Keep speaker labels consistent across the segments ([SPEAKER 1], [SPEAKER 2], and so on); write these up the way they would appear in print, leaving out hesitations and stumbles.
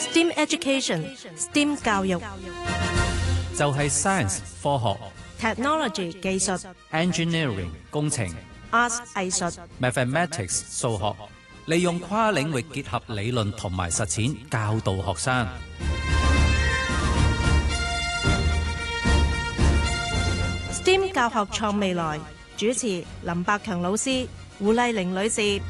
[SPEAKER 1] STEM Education、STEM 教育
[SPEAKER 2] 就係 science 科學、
[SPEAKER 1] technology 技術、
[SPEAKER 2] engineering 工程、
[SPEAKER 1] arts 藝術、
[SPEAKER 2] mathematics 數學，利用跨領域結合理論同埋實踐教導學生。
[SPEAKER 1] STEM 教學創未來，主持林百強老師、胡麗玲女士。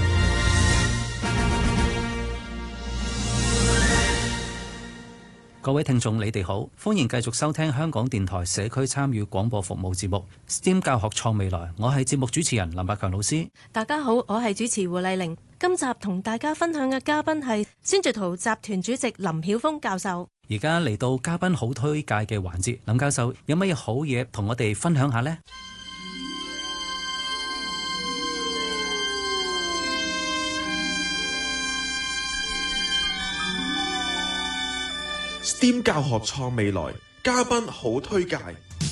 [SPEAKER 2] 各位聽眾，你哋好，歡迎繼續收聽香港電台社區參與廣播服務節目 STEM 教學創未來。我係節目主持人林百強老師。
[SPEAKER 1] 大家好，我係主持胡麗玲。今集同大家分享嘅嘉賓係先捷圖集團主席林曉峰教授。
[SPEAKER 2] 而家嚟到嘉賓好推介嘅環節，林教授有乜嘢好嘢同我哋分享下呢？
[SPEAKER 3] STEM 教學創未來，嘉賓好推介。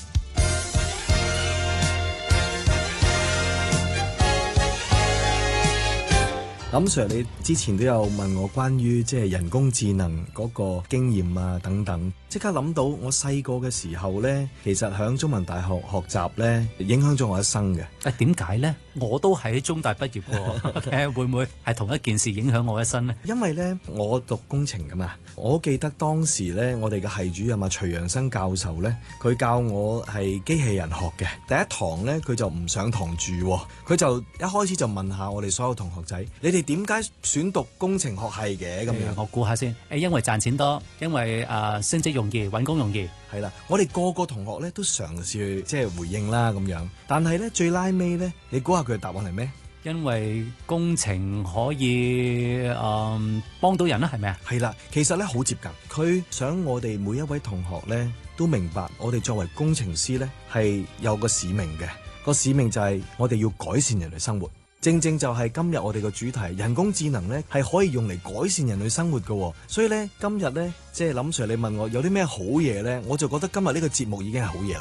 [SPEAKER 4] 林 Sir， 你之前都有問我關於即係人工智能嗰個經驗啊等等，即刻諗到我細個嘅時候呢，其實響中文大學學習呢，影響咗我一生嘅。
[SPEAKER 2] 點解呢？我都喺中大畢業喎，會唔會係同一件事影響我一生呢？
[SPEAKER 4] 因為呢，我讀工程㗎嘛，我記得當時呢，我哋嘅系主任啊徐陽生教授呢，佢教我係機器人學嘅。第一堂呢，佢就唔上堂住，佢就一開始就問下我哋所有同學仔，你哋點解選讀工程學系嘅咁樣？
[SPEAKER 2] 我估下先，因為賺錢多，因為升職容易，揾工容易。
[SPEAKER 4] 係啦，我哋個個同學咧都嘗試去即係回應啦咁樣，但係咧最拉尾咧，你估下佢嘅答案係咩？
[SPEAKER 2] 因為工程可以幫到人啦，係咪啊？
[SPEAKER 4] 係啦，其實咧好接近，佢想我哋每一位同學咧都明白，我哋作為工程師咧係有個使命嘅，個使命就係我哋要改善人類生活。正正就係今日我哋嘅主題，人工智能咧係可以用嚟改善人類生活嘅，所以咧今日咧即係林 Sir 你問我有啲咩好嘢咧，我就覺得今日呢個節目已經係好嘢啦。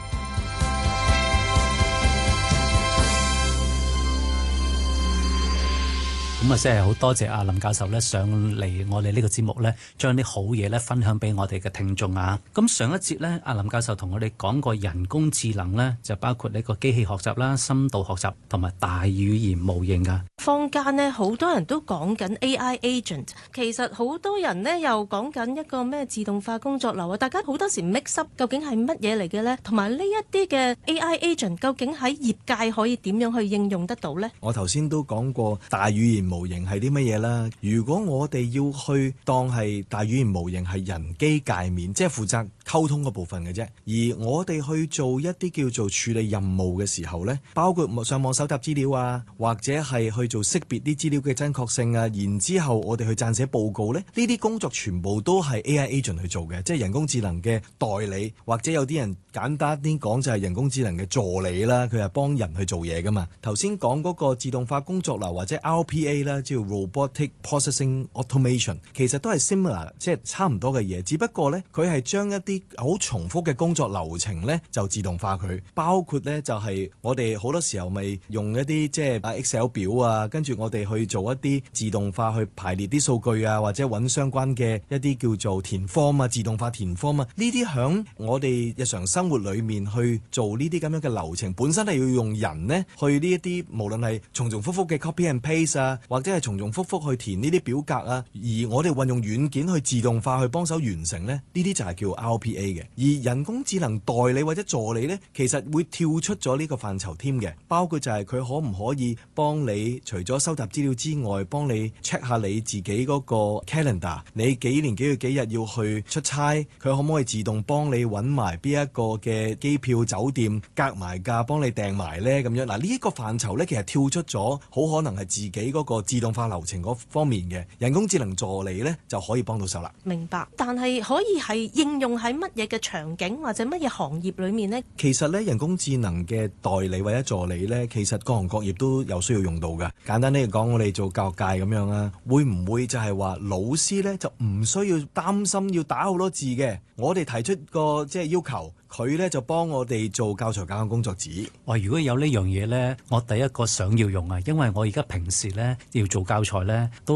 [SPEAKER 2] 咁啊，真係好多謝阿林教授咧上嚟我哋呢個節目咧，將啲好嘢咧分享俾我哋嘅聽眾啊！咁上一節咧，阿林教授同我哋講過人工智能咧，就包括呢個機器學習啦、深度學習同埋大語言模型噶。
[SPEAKER 1] 坊間呢，好多人都講緊 AI agent， 其實好多人呢又講緊一個咩自動化工作流啊！大家好多時 mix up 究竟係乜嘢嚟嘅呢？同埋呢一啲嘅 AI agent 究竟喺業界可以點樣去應用得到呢？
[SPEAKER 4] 我頭先都講過大語言模型係啲乜嘢啦？如果我哋要去當係大語言模型係人機界面，即係負責溝通嗰部分嘅啫，而我哋去做一啲叫做處理任務嘅時候呢，包括上網搜集資料啊，或者係去做識別啲資料嘅真確性啊，然之後我哋去撰寫報告呢，呢啲工作全部都係 AI agent 去做嘅，即係人工智能嘅代理，或者有啲人簡單啲講就係人工智能嘅助理啦，佢係幫人去做嘢噶嘛。頭先講嗰個自動化工作流或者 RPA 啦，叫 Robotic Processing Automation， 其實都係 similar， 即係差唔多嘅嘢，只不過呢，佢係將一啲好重複嘅工作流程呢就自動化佢，包括呢就係我哋好多時候咪用一啲即係 Excel 表啊，跟住我哋去做一啲自動化去排列啲數據啊，或者揾相關嘅一啲叫做填 form 啊，自動化填 form 啊，呢啲響我哋日常生活裏面去做呢啲咁樣嘅流程，本身係要用人呢去呢一啲無論係重重複複嘅 copy and paste 啊，或者係重重複複去填呢啲表格啊，而我哋運用軟件去自動化去幫手完成呢，呢啲就係叫 RPA 嘅。而人工智能代理或者助理呢，其實會跳出咗呢個範疇添嘅，包括就係佢可唔可以幫你除咗收集資料之外，幫你 check 下你自己嗰個 calendar， 你幾年幾月幾日要去出差，佢可唔可以自動幫你揾埋邊一個嘅機票酒店隔埋價幫你訂埋呢？咁樣嗱，呢一個範疇呢，其實跳出咗好可能係自己嗰個自動化流程嗰方面嘅人工智能助理呢，就可以幫到手啦。
[SPEAKER 1] 明白，但係可以係應用喺乜嘢嘅場景或者乜嘢行業裏面呢？
[SPEAKER 4] 其實呢，人工智能嘅代理或者助理呢，其實各行各業都有需要用到㗎。簡單啲嚟講，我哋做教育界咁樣啦，會唔會就係話老師呢就唔需要擔心要打好多字嘅？我哋提出個即係要求，佢呢就幫我哋做教材教學工作紙。
[SPEAKER 2] 哇！如果有呢樣嘢呢，我第一個想要用啊，因為我而家平時呢要做教材呢都